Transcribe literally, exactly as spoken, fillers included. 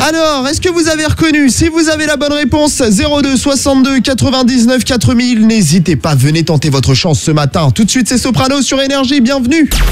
Alors, est-ce que vous avez reconnu? Si vous avez la bonne réponse, zéro deux soixante-deux quatre-vingt-dix-neuf quatre mille, n'hésitez pas, venez tenter votre chance ce matin. Tout de suite, c'est Soprano sur Énergie, bienvenue.